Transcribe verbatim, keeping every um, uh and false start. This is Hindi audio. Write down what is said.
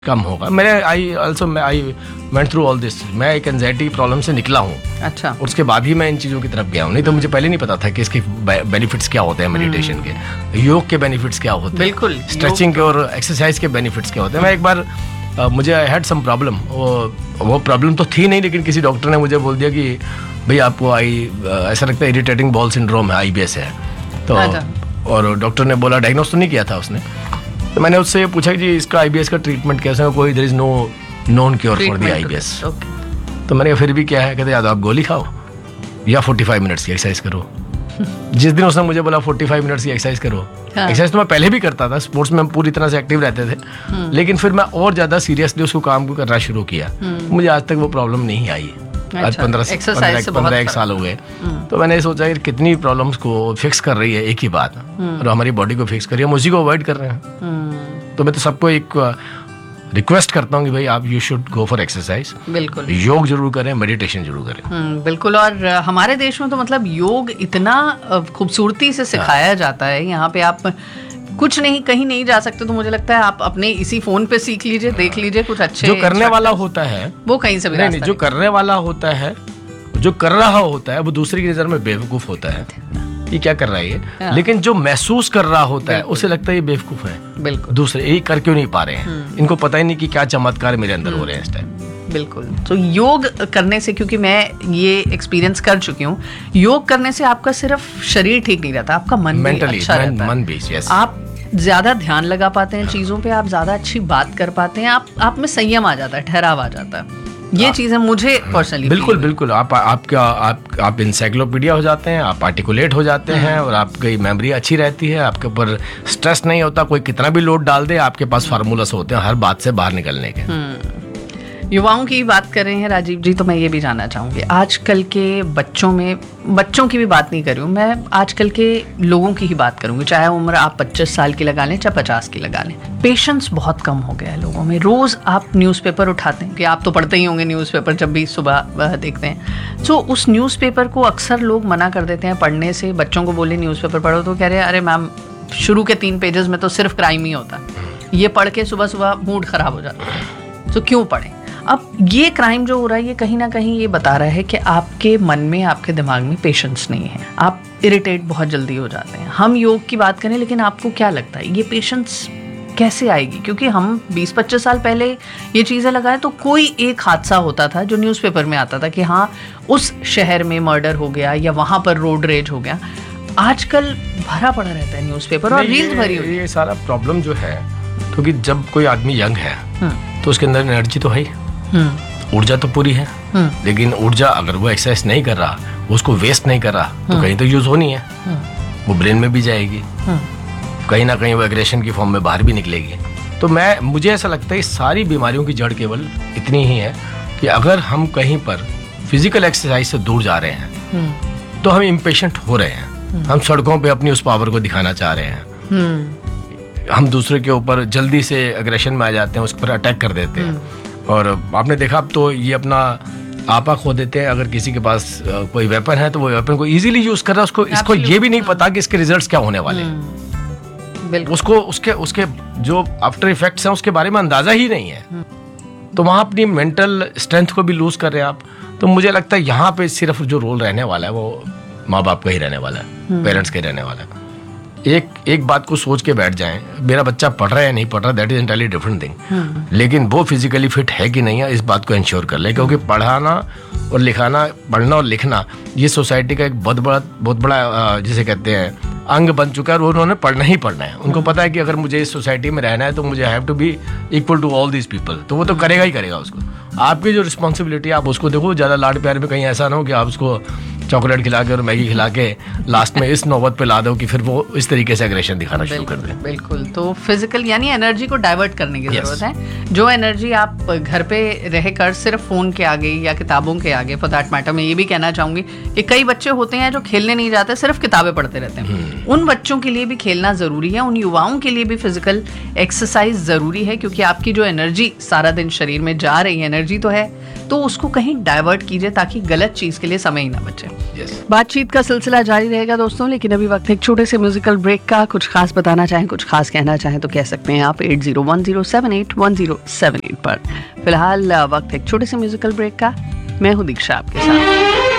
कम होगा। मैंने आई ऑल्सो मैं I went through all this. मैं एक एंजाइटी प्रॉब्लम से निकला हूँ। अच्छा। उसके बाद ही मैं इन चीज़ों की तरफ गया हूँ, नहीं तो मुझे पहले नहीं पता था कि इसके बेनिफिट्स क्या होते हैं, मेडिटेशन के, योग के बेनिफिट्स क्या होते हैं, बिल्कुल स्ट्रेचिंग के और एक्सरसाइज के बेनिफिट्स क्या होते हैं। मैं एक बार uh, मुझे आई हैड सम प्रॉब्लम, वो वो प्रॉब्लम तो थी नहीं, लेकिन किसी डॉक्टर ने मुझे बोल दिया कि भाई आपको आई ऐसा लगता है इरिटेटिंग बॉल सिंड्रोम है, आई बी एस है। तो और डॉक्टर ने बोला, डायग्नोस तो नहीं किया था उसने, तो मैंने उससे पूछा कि जी इसका आई बी एस का ट्रीटमेंट कैसा है, कोई there is no known cure for the I B S. तो मैंने कहा फिर भी क्या है, कहते या तो आप गोली खाओ या पैंतालीस मिनट्स की एक्सरसाइज करो। जिस दिन उसने मुझे बोला पैंतालीस मिनट्स की एक्सरसाइज करो, हाँ। एक्सरसाइज तो मैं पहले भी करता था, स्पोर्ट्स में हम पूरी तरह से एक्टिव रहते थे, लेकिन फिर मैं और ज्यादा सीरियसली उसको काम को करना शुरू किया। मुझे आज तक वो प्रॉब्लम नहीं आई। अच्छा, आज पंद्रह पंद्रह एक साल हो गए। तो मैंने सोचा कि कितनी प्रॉब्लम्स को फिक्स कर रही है एक ही बात, और हमारी बॉडी को फिक्स कर रही है, हम उसी को अवॉइड कर रहे हैं। तो मैं तो सबको एक रिक्वेस्ट करता हूँ कि भाई आप you should go for exercise. बिल्कुल, योग जरूर करें, मेडिटेशन जरूर करें। बिल्कुल। और हमारे देश में तो मतलब योग इतना खूबसूरती से सिखाया जाता है, यहाँ पे आप कुछ नहीं कहीं नहीं जा सकते, तो मुझे लगता है आप अपने इसी फोन पे सीख लीजिए, देख लीजिए कुछ अच्छे। जो करने वाला होता है वो कहीं से भी नहीं, नहीं, जो करने वाला होता है, जो कर रहा होता है वो दूसरे की नजर में बेवकूफ होता है, ये क्या कर रहा है ये, हाँ। लेकिन जो महसूस कर रहा होता है उसे लगता है ये बेवकूफ है। बिल्कुल, दूसरे यही कर क्यों नहीं पा रहे हैं, इनको पता ही नहीं कि क्या चमत्कार मेरे अंदर हो रहे हैं इस टाइम। बिल्कुल। तो योग करने से, क्योंकि मैं ये एक्सपीरियंस कर चुकी हूँ, योग करने से आपका सिर्फ शरीर ठीक नहीं रहता, आपका मन भी अच्छा रहता है। मन भी, यस। आप ज्यादा ध्यान लगा पाते हैं चीजों पे, आप ज्यादा अच्छी बात कर पाते हैं, आप आप में संयम आ जाता है, ठहराव आ जाता है। ये चीजें मुझे पर्सनली बिल्कुल बिल्कुल आप आपका आप आप इंसाइक्लोपीडिया हो जाते हैं, आप आर्टिकुलेट हो जाते हैं, और आपकी मेमोरी अच्छी रहती है, आपके ऊपर स्ट्रेस नहीं होता, कोई कितना भी लोड डाल दे आपके पास फार्मूलास होते हैं हर बात से बाहर निकलने के। युवाओं की बात कर रहे हैं राजीव जी, तो मैं ये भी जानना चाहूँगी, आजकल के बच्चों में, बच्चों की भी बात नहीं कर रही हूँ मैं, आजकल के लोगों की ही बात करूँगी, चाहे उम्र आप पच्चीस साल की लगा लें चाहे पचास की लगा लें, पेशेंस बहुत कम हो गया है लोगों में। रोज़ आप न्यूज़पेपर उठाते हैं, कि आप तो पढ़ते ही होंगे न्यूज़पेपर, जब भी सुबह वह देखते हैं, तो उस न्यूज़पेपर को अक्सर लोग मना कर देते हैं पढ़ने से। बच्चों को बोले न्यूज़पेपर पढ़ो तो कह रहे हैं अरे मैम शुरू के तीन पेजेस में तो सिर्फ क्राइम ही होता है, ये पढ़ के सुबह सुबह मूड ख़राब हो जाता है, तो क्यों पढ़ें। अब ये क्राइम जो हो रहा है, ये कहीं ना कहीं ये बता रहा है कि आपके मन में, आपके दिमाग में पेशेंस नहीं है, आप इरिटेट बहुत जल्दी हो जाते हैं। हम योग की बात करें, लेकिन आपको क्या लगता है ये पेशेंस कैसे आएगी? क्योंकि हम बीस पच्चीस साल पहले ये चीज़ें लगाए तो कोई एक हादसा होता था जो न्यूज़पेपर में आता था कि हाँ उस शहर में मर्डर हो गया या वहाँ पर रोड रेज हो गया। आजकल भरा पड़ा रहता है न्यूज़पेपर और रील्स भरी हुई। ये सारा प्रॉब्लम जो है, क्योंकि जब कोई आदमी यंग है तो उसके अंदर एनर्जी तो है, ऊर्जा तो पूरी है, लेकिन ऊर्जा अगर वो एक्सरसाइज नहीं कर रहा, वो उसको वेस्ट नहीं कर रहा, तो कहीं तो यूज होनी है, वो ब्रेन में भी जाएगी, कहीं ना कहीं वो एग्रेशन की फॉर्म में बाहर भी निकलेगी। तो मैं मुझे ऐसा लगता है सारी बीमारियों की जड़ केवल इतनी ही है कि अगर हम कहीं पर फिजिकल एक्सरसाइज से दूर जा रहे हैं तो हम इम्पेशेंट हो रहे हैं, हम सड़कों पे अपनी उस पावर को दिखाना चाह रहे हैं, हम दूसरे के ऊपर जल्दी से एग्रेशन में आ जाते हैं, उस पर अटैक कर देते हैं। और आपने देखा अब तो ये अपना आपा खो देते हैं, अगर किसी के पास कोई वेपन है तो वो वेपन को इजीली यूज कर रहा है, उसको इसको ये भी नहीं पता कि इसके रिजल्ट्स क्या होने वाले हैं, उसको उसके उसके जो आफ्टर इफेक्ट्स हैं उसके बारे में अंदाजा ही नहीं है। तो वहाँ अपनी मेंटल स्ट्रेंथ को भी लूज कर रहे हैं आप। तो मुझे लगता है यहाँ पे सिर्फ जो रोल रहने वाला है वो माँ बाप का ही रहने वाला है, पेरेंट्स का ही रहने वाला है। एक एक बात को सोच के बैठ जाएं, मेरा बच्चा पढ़ रहा है या नहीं पढ़ रहा, that is entirely different thing, लेकिन वो फिजिकली फिट है कि नहीं है इस बात को इंश्योर कर ले, क्योंकि पढ़ाना और लिखाना, पढ़ना और लिखना ये सोसाइटी का एक बहुत बड़ा बहुत बड़ा जिसे कहते हैं अंग बन चुका है, और उन्होंने पढ़ना ही पढ़ना है। उनको पता है कि अगर मुझे इस सोसाइटी में रहना है तो मुझे have to be equal to all these people, तो वो तो करेगा ही करेगा उसको। आपकी जो रिस्पॉन्सिबिलिटी आप उसको देखो, ज़्यादा लाड प्यार में कहीं ऐसा ना हो कि आप उसको चॉकलेट खिला के और मैगी खिला के लास्ट में इस नौबत पे ला दो कि फिर वो इस तरीके से एग्रेशन दिखाना शुरू कर दे। बिल्कुल। तो फिजिकल यानी एनर्जी को डाइवर्ट करने की जरूरत है। जो एनर्जी आप घर पे रहकर सिर्फ फोन के आगे या किताबों के आगे, फॉर दैट मैटर मैं ये भी कहना चाहूंगी कि कई बच्चे होते हैं जो खेलने नहीं जाते, सिर्फ किताबें पढ़ते रहते हैं। उन बच्चों के लिए भी खेलना जरूरी है, उन युवाओं के लिए भी फिजिकल एक्सरसाइज जरूरी है, क्योंकि आपकी जो एनर्जी सारा दिन शरीर में जा रही है, एनर्जी तो है, तो उसको कहीं डाइवर्ट कीजिए ताकि गलत चीज के लिए समय ही ना बचे। yes. बातचीत का सिलसिला जारी रहेगा दोस्तों, लेकिन अभी वक्त है एक छोटे से म्यूजिकल ब्रेक का। कुछ खास बताना चाहें, कुछ खास कहना चाहें तो कह सकते हैं आप eight zero one zero seven eight one zero seven eight पर। फिलहाल वक्त है एक छोटे से म्यूजिकल ब्रेक का। मैं हूं दीक्षा आपके साथ।